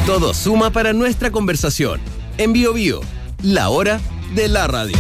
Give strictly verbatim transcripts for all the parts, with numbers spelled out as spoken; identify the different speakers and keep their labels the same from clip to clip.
Speaker 1: Todo suma para nuestra conversación. En Bio Bio, la hora de la radio.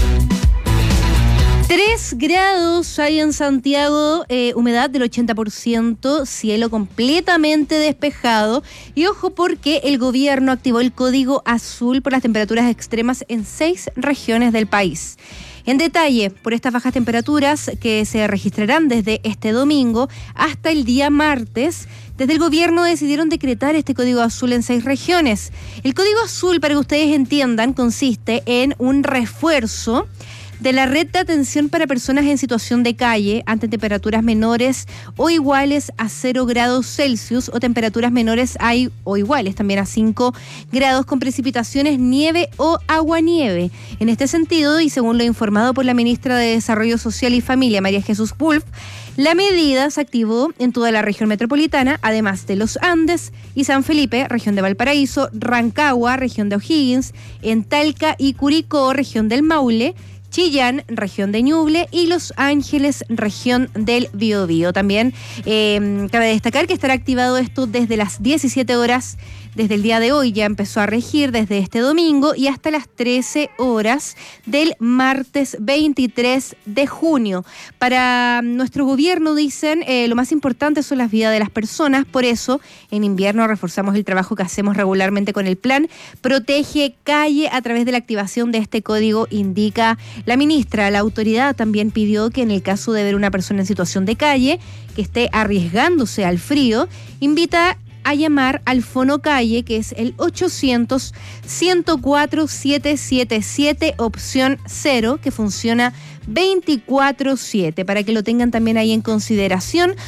Speaker 2: Tres grados hay en Santiago, eh, humedad del ochenta por ciento, cielo completamente despejado. Y ojo porque el gobierno activó el código azul por las temperaturas extremas en seis regiones del país. En detalle, por estas bajas temperaturas que se registrarán desde este domingo hasta el día martes, desde el gobierno decidieron decretar este código azul en seis regiones. El código azul, para que ustedes entiendan, consiste en un refuerzo de la red de atención para personas en situación de calle ante temperaturas menores o iguales a cero grados Celsius o temperaturas menores a o iguales también a cinco grados con precipitaciones, nieve o aguanieve. En este sentido, y según lo informado por la ministra de Desarrollo Social y Familia, María Jesús Pulf, la medida se activó en toda la región metropolitana, además de los Andes y San Felipe, región de Valparaíso, Rancagua, región de O'Higgins, en Talca y Curicó, región del Maule, Chillán, región de Ñuble, y Los Ángeles, región del Biobío. También eh, cabe destacar que estará activado esto desde las diecisiete horas, desde el día de hoy ya empezó a regir desde este domingo y hasta las trece horas del martes veintitrés de junio. Para nuestro gobierno, dicen, eh, lo más importante son las vidas de las personas, por eso en invierno reforzamos el trabajo que hacemos regularmente con el plan Protege Calle a través de la activación de este código, indica la ministra. La autoridad también pidió que en el caso de ver una persona en situación de calle que esté arriesgándose al frío, invita a llamar al Fono Calle, que es el ochocientos, ciento cuatro, setecientos setenta y siete, opción cero, que funciona veinticuatro siete, para que lo tengan también ahí en consideración.